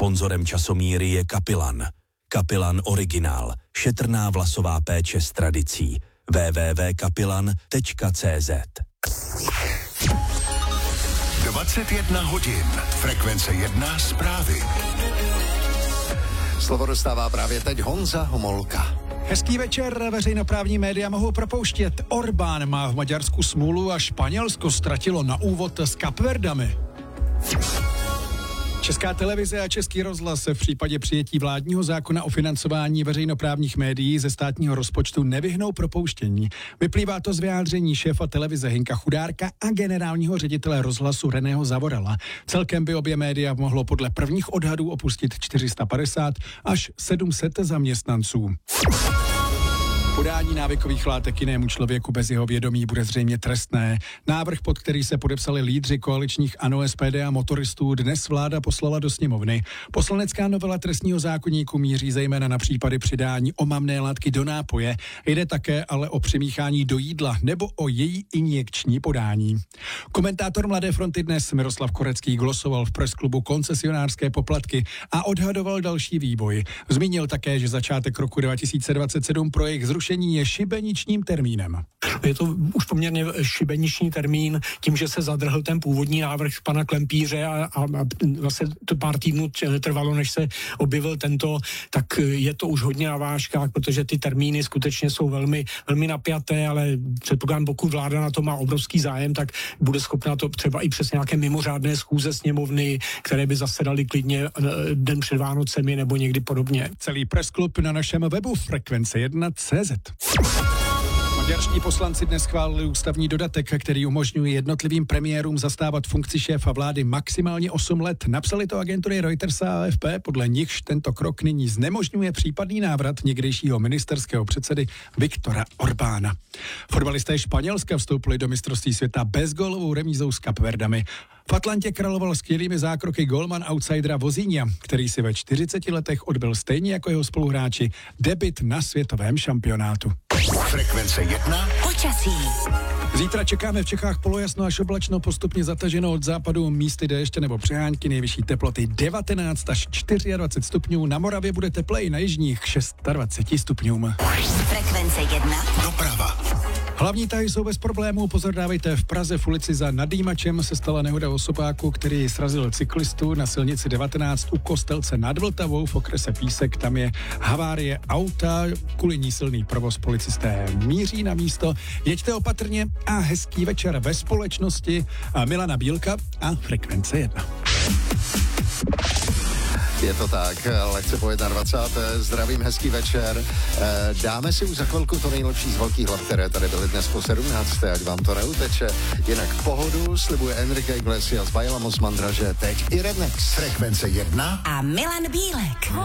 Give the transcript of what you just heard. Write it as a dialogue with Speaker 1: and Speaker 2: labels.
Speaker 1: Sponzorem časomíry je Kapilan. Kapilan Originál. Šetrná vlasová péče s tradicí. www.kapilan.cz
Speaker 2: 21 hodin. Frekvence 1 zprávy.
Speaker 3: Slovo dostává právě teď Honza Homolka.
Speaker 4: Hezký večer, veřejnoprávní média mohou propouštět. Orbán má v Maďarsku smůlu a Španělsko ztratilo na úvod s Kapverdami. Česká televize a Český rozhlas se v případě přijetí vládního zákona o financování veřejnoprávních médií ze státního rozpočtu nevyhnou propouštění. Vyplývá to z vyjádření šéfa televize Hynka Chudárka a generálního ředitele rozhlasu Reného Zavorala. Celkem by obě média mohlo podle prvních odhadů opustit 450 až 700 zaměstnanců. Podání návykových látek jinému člověku bez jeho vědomí bude zřejmě trestné. Návrh, pod který se podepsali lídři koaličních ANO, SPD a motoristů, dnes vláda poslala do sněmovny. Poslanecká novela trestního zákoníku míří zejména na případy přidání omamné látky do nápoje. Jde také ale o přimíchání do jídla nebo o její injekční podání. Komentátor Mladé fronty Dnes Miroslav Korecký glosoval v pressklubu koncesionářské poplatky a odhadoval další vývoj. Zmínil také, že začátek roku 2027 pro jejich zrušení je šibeničním termínem.
Speaker 5: Je to už poměrně šibeniční termín, tím, že se zadrhl ten původní návrh pana Klempíře a vlastně to pár týdnů trvalo, než se objevil tento, tak je to už hodně na vážkách, protože ty termíny skutečně jsou velmi, velmi napjaté, ale předpokládám, pokud vláda na to má obrovský zájem, tak bude schopna to třeba i přes nějaké mimořádné schůze sněmovny, které by zasedaly klidně den před Vánocemi nebo někdy podobně.
Speaker 4: Celý pressklub na našem webu Frekvence1.cz. Maďarští poslanci dnes schválili ústavní dodatek, který umožňuje jednotlivým premiérům zastávat funkci šéfa vlády maximálně 8 let. Napsali to agentury Reuters a AFP, podle nichž tento krok nyní znemožňuje případný návrat někdejšího ministerského předsedy Viktora Orbána. Fotbalisté Španělska vstoupili do mistrovství světa bezgólovou remízou s Kapverdami. V Atlantě královal skvělými zákroky golman outsidera Vozinha, který si ve 40 letech odbyl stejně jako jeho spoluhráči debut na světovém šampionátu.
Speaker 2: Frekvence 1.
Speaker 6: Počasí.
Speaker 4: Zítra čekáme v Čechách polojasno až oblačno, postupně zataženo od západu, místy déště nebo přehánky, nejvyšší teploty 19 až 24 stupňů, na Moravě bude tepleji, na jižních 26 stupňům.
Speaker 6: Frekvence 1.
Speaker 2: Doprava.
Speaker 4: Hlavní tahy jsou bez problémů, pozor dávejte, v Praze v ulici za Nadýmačem se stala nehoda osobáku, který srazil cyklistu na silnici 19 u Kostelce nad Vltavou v okrese Písek, tam je havárie auta, kvůli ní silný provoz, policisté míří na místo, jeďte opatrně a hezký večer ve společnosti Milana Bílka a Frekvence 1.
Speaker 3: Je to tak, lehce po 21. Zdravím, hezký večer. Dáme si už za chvilku to nejlepší z velkých hlav, které tady byly dnes po 17. Ať vám to neuteče. Jinak pohodu slibuje Enrique Iglesias, Bailamos Mandraže, teď i Rednex.
Speaker 2: Frekvence 1.
Speaker 6: A Milan Bílek.